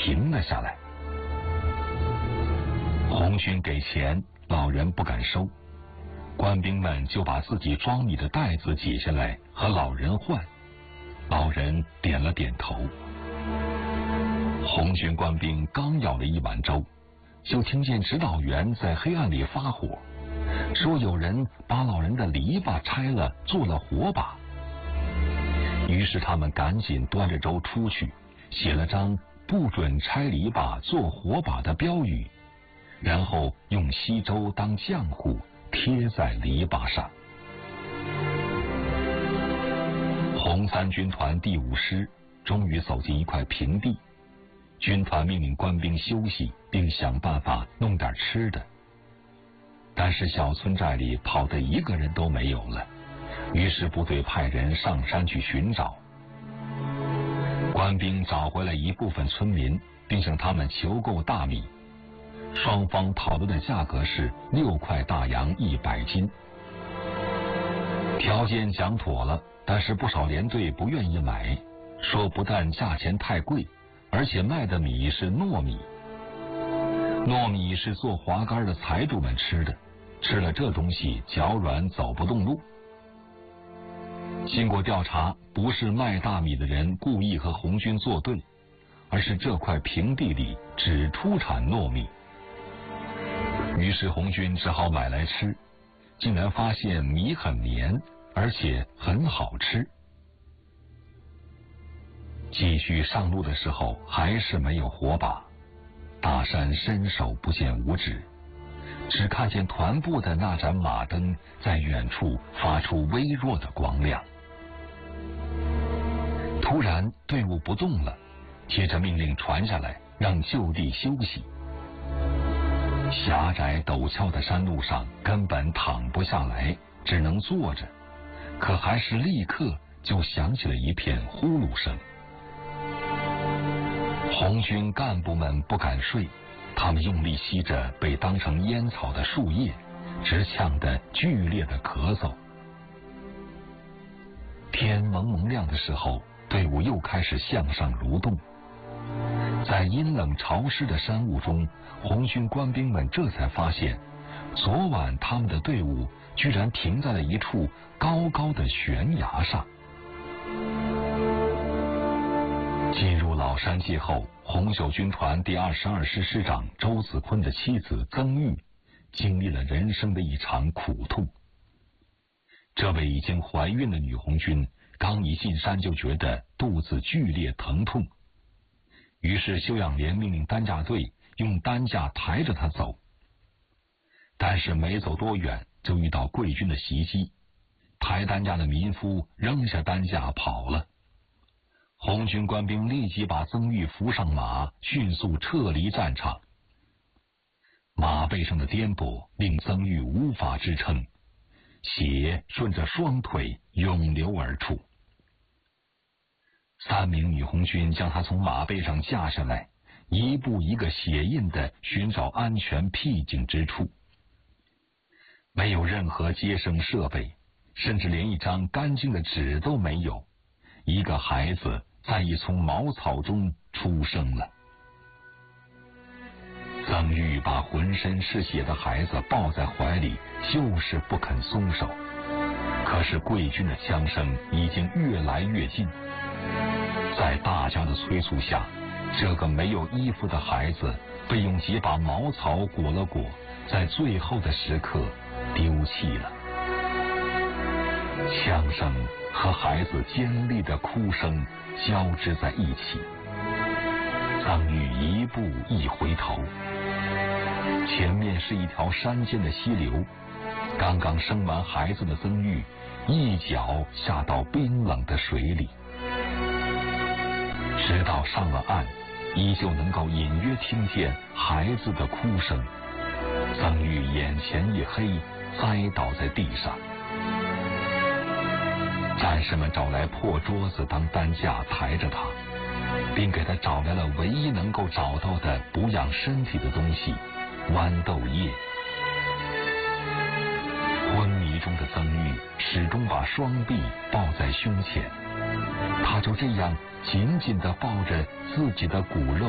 停了下来。红军给钱，老人不敢收，官兵们就把自己装米的袋子解下来和老人换，老人点了点头。红军官兵刚舀了一碗粥，就听见指导员在黑暗里发火，说有人把老人的篱笆拆了做了火把。于是他们赶紧端着粥出去，写了张不准拆篱笆做火把的标语，然后用稀粥当浆糊贴在篱笆上。红三军团第5师终于走进一块平地，军团命令官兵休息，并想办法弄点吃的。但是小村寨里跑的一个人都没有了，于是部队派人上山去寻找。官兵找回了一部分村民，并向他们求购大米。双方讨论的价格是6块大洋100斤。条件讲妥了，但是不少连队不愿意买，说不但价钱太贵，而且卖的米是糯米。糯米是做滑竿的财主们吃的，吃了这东西脚软走不动路。经过调查，不是卖大米的人故意和红军作对，而是这块平地里只出产糯米。于是红军只好买来吃，竟然发现米很绵，而且很好吃。继续上路的时候，还是没有火把。大山伸手不见五指，只看见团部的那盏马灯在远处发出微弱的光亮。突然队伍不动了，接着命令传下来，让就地休息。狭窄陡峭的山路上根本躺不下来，只能坐着，可还是立刻就响起了一片呼噜声。红军干部们不敢睡，他们用力吸着被当成烟草的树叶，直呛得剧烈的咳嗽。天蒙蒙亮的时候，队伍又开始向上蠕动。在阴冷潮湿的山雾中，红军官兵们这才发现，昨晚他们的队伍居然停在了一处高高的悬崖上。进入老山界后，红九军团第22师师长周子坤的妻子曾玉经历了人生的一场苦痛。这位已经怀孕的女红军刚一进山就觉得肚子剧烈疼痛，于是休养连命令担架队用担架抬着她走。但是没走多远就遇到贵军的袭击，抬担架的民夫扔下担架跑了。红军官兵立即把曾玉扶上马，迅速撤离战场。马背上的颠簸令曾玉无法支撑，血顺着双腿涌流而出。3名女红军将她从马背上架下来，一步一个血印地寻找安全僻静之处。没有任何接生设备，甚至连一张干净的纸都没有，一个孩子在一丛茅草中出生了。曾玉把浑身是血的孩子抱在怀里，就是不肯松手。可是贵军的枪声已经越来越近，在大家的催促下，这个没有衣服的孩子被用几把茅草裹了裹，在最后的时刻丢弃了。枪声和孩子尖利的哭声交织在一起。曾玉一步一回头，前面是一条山间的溪流，刚刚生完孩子的曾玉一脚下到冰冷的水里，直到上了岸，依旧能够隐约听见孩子的哭声。曾玉眼前一黑，栽倒在地上。战士们找来破桌子当担架抬着他，并给他找来了唯一能够找到的补养身体的东西——豌豆叶。昏迷中的曾玉始终把双臂抱在胸前，他就这样紧紧地抱着自己的骨肉，